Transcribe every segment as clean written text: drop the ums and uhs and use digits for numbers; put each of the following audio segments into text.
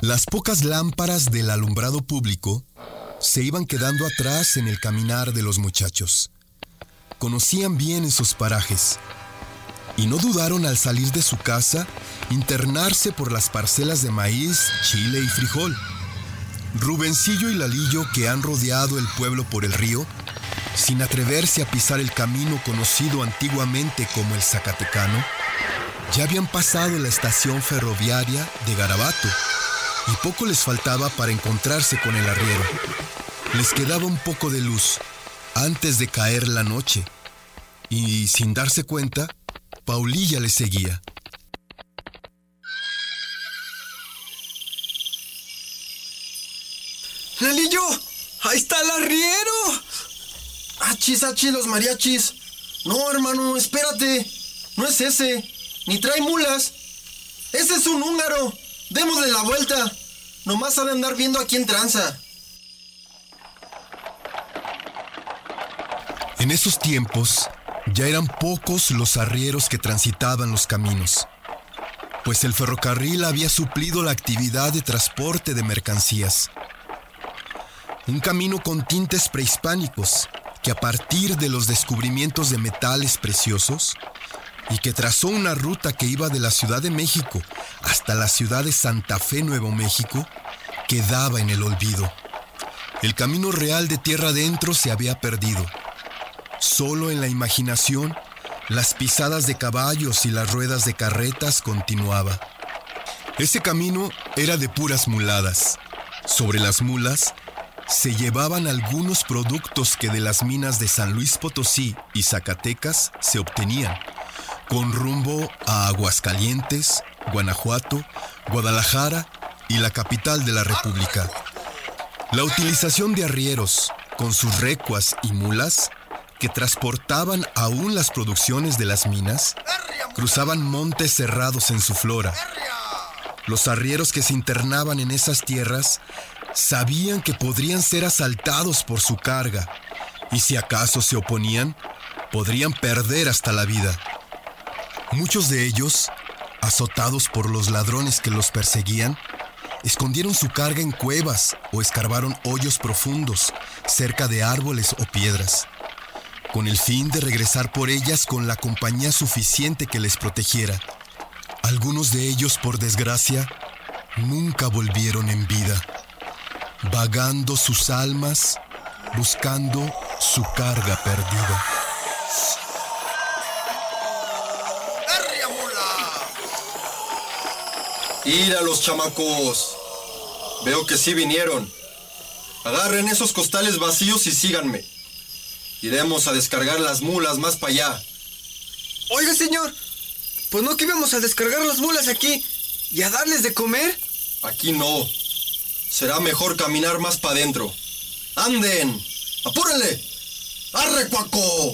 Las pocas lámparas del alumbrado público se iban quedando atrás en el caminar de los muchachos. Conocían bien esos parajes y no dudaron al salir de su casa internarse por las parcelas de maíz, chile y frijol. Rubencillo y Lalillo, que han rodeado el pueblo por el río, sin atreverse a pisar el camino conocido antiguamente como el Zacatecano, ya habían pasado la estación ferroviaria de Garabato y poco les faltaba para encontrarse con el arriero. Les quedaba un poco de luz antes de caer la noche y, sin darse cuenta, Paulilla les seguía. ¡Lalillo! ¡Ahí está el arriero! ¡Achis, los mariachis! No, hermano, espérate. No es ese. Ni trae mulas. Ese es un húngaro. Démosle la vuelta. Nomás ha de andar viendo a quién tranza. En esos tiempos, ya eran pocos los arrieros que transitaban los caminos, pues el ferrocarril había suplido la actividad de transporte de mercancías. Un camino con tintes prehispánicos que, a partir de los descubrimientos de metales preciosos y que trazó una ruta que iba de la Ciudad de México hasta la ciudad de Santa Fe, Nuevo México, quedaba en el olvido. El camino real de tierra adentro se había perdido. Solo en la imaginación, las pisadas de caballos y las ruedas de carretas continuaba. Ese camino era de puras muladas. Sobre las mulas se llevaban algunos productos que de las minas de San Luis Potosí y Zacatecas se obtenían, con rumbo a Aguascalientes, Guanajuato, Guadalajara y la capital de la República. La utilización de arrieros, con sus recuas y mulas, que transportaban aún las producciones de las minas, cruzaban montes cerrados en su flora. Los arrieros que se internaban en esas tierras sabían que podrían ser asaltados por su carga, y si acaso se oponían, podrían perder hasta la vida. Muchos de ellos, azotados por los ladrones que los perseguían, escondieron su carga en cuevas o escarbaron hoyos profundos cerca de árboles o piedras, con el fin de regresar por ellas con la compañía suficiente que les protegiera. Algunos de ellos, por desgracia, nunca volvieron en vida, vagando sus almas, buscando su carga perdida. ¡Ir a los chamacos! Veo que sí vinieron. Agarren esos costales vacíos y síganme. Iremos a descargar las mulas más para allá. Oiga, señor, pues no que íbamos a descargar las mulas aquí y a darles de comer. Aquí no. Será mejor caminar más para adentro. ¡Anden! ¡Apúrenle! ¡Arre, cuaco!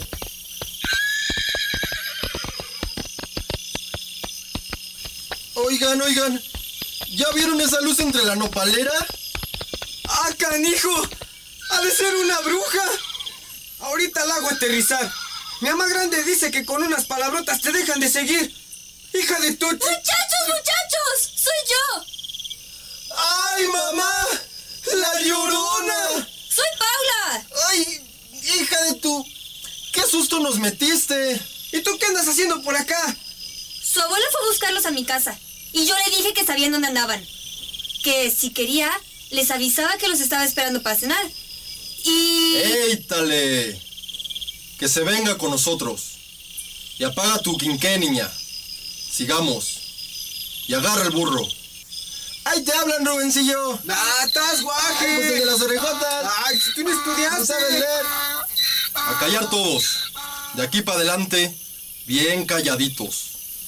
Oigan, ¿ya vieron esa luz entre la nopalera? ¡Ah, canijo! ¡Ha de ser una bruja! Ahorita la hago aterrizar. Mi mamá grande dice que con unas palabrotas te dejan de seguir. ¡Hija de tu... ¡Muchachos! ¡Soy yo! ¡Ay, mamá! ¡La Llorona! ¡Soy Paula! ¡Ay, hija de tu... ¡Qué susto nos metiste! ¿Y tú qué andas haciendo por acá? Su abuelo fue a buscarlos a mi casa y yo le dije que sabían dónde andaban. Que si quería, les avisaba que los estaba esperando para cenar. Y... ¡Éitale! Que se venga con nosotros. Y apaga tu quinqué, niña. Sigamos. Y agarra el burro. ¡Ay, te hablan, Rubencillo! ¡Ah, estás guaje! Ay, pues el de las orejotas. ¡Ay, si tú no estudiaste! ¡No sabes leer! A callar todos. De aquí para adelante, bien calladitos.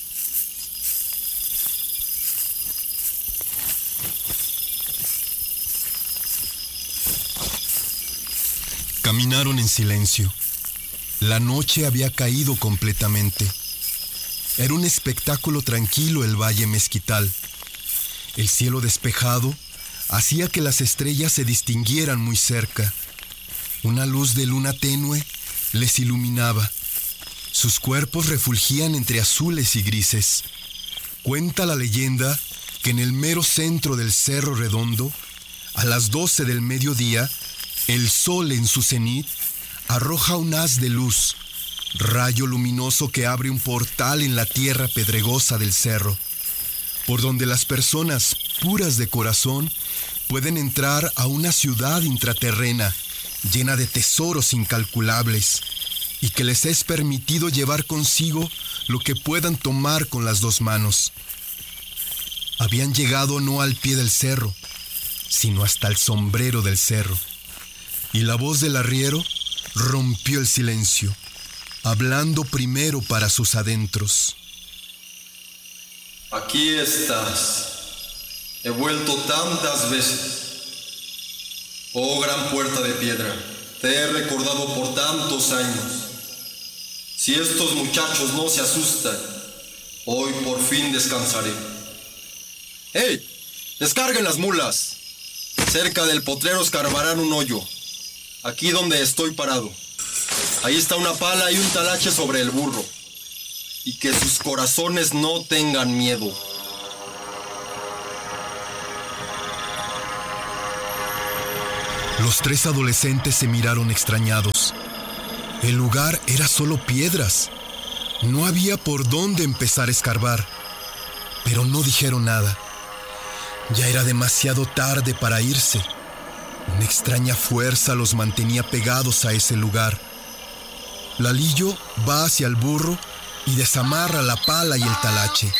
Caminaron en silencio. La noche había caído completamente. Era un espectáculo tranquilo el valle mezquital. El cielo despejado hacía que las estrellas se distinguieran muy cerca. Una luz de luna tenue les iluminaba. Sus cuerpos refulgían entre azules y grises. Cuenta la leyenda que que en el mero centro del Cerro Redondo, a las 12 del mediodía, el sol en su cenit arroja un haz de luz, rayo luminoso que abre un portal en la tierra pedregosa del cerro, por donde las personas puras de corazón pueden entrar a una ciudad intraterrena llena de tesoros incalculables y que les es permitido llevar consigo lo que puedan tomar con las dos manos. Habían llegado no al pie del cerro, sino hasta el sombrero del cerro, y la voz del arriero rompió el silencio, hablando primero para sus adentros. Aquí estás. He vuelto tantas veces. Oh gran puerta de piedra, te he recordado por tantos años. Si estos muchachos no se asustan, hoy por fin descansaré. ¡Hey! ¡Descarguen las mulas! Cerca del potrero escarbarán un hoyo. Aquí donde estoy parado. Ahí está una pala y un talache sobre el burro. Y que sus corazones no tengan miedo. Los tres adolescentes se miraron extrañados. El lugar era solo piedras. No había por dónde empezar a escarbar. Pero no dijeron nada. Ya era demasiado tarde para irse. Una extraña fuerza los mantenía pegados a ese lugar. Lalillo va hacia el burro y desamarra la pala y el talache.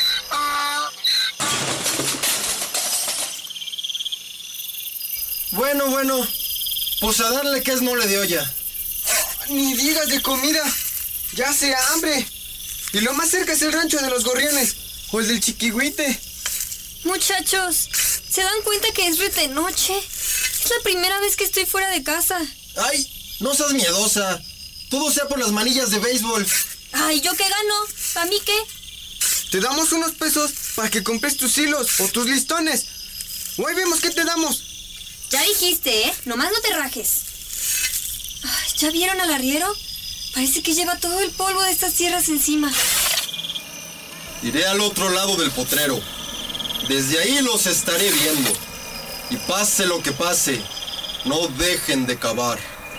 Bueno, pues a darle que es mole de olla. Ni digas de comida. Ya hace hambre. Y lo más cerca es el rancho de los gorriones o el del Chiquihuite. Muchachos, ¿se dan cuenta que es rete noche? Es la primera vez que estoy fuera de casa. ¡Ay! No seas miedosa. Todo sea por las manillas de béisbol. Ay, ¿yo qué gano? ¿A mí qué? Te damos unos pesos para que compres tus hilos o tus listones. O ahí vemos qué te damos. Ya dijiste, ¿eh? Nomás no te rajes. Ay, ¿ya vieron al arriero? Parece que lleva todo el polvo de estas tierras encima. Iré al otro lado del potrero. Desde ahí los estaré viendo. Y pase lo que pase, no dejen de cavar.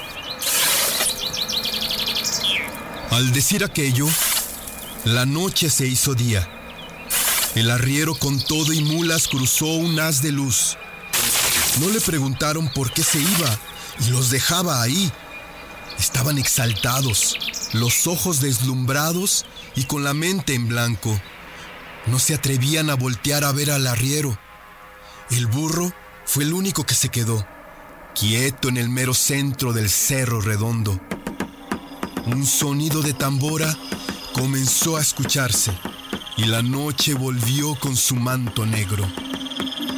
Al decir aquello, la noche se hizo día. El arriero con todo y mulas cruzó un haz de luz. No le preguntaron por qué se iba y los dejaba ahí. Estaban exaltados, los ojos deslumbrados y con la mente en blanco. No se atrevían a voltear a ver al arriero. El burro fue el único que se quedó, quieto en el mero centro del Cerro Redondo. Un sonido de tambora comenzó a escucharse y la noche volvió con su manto negro.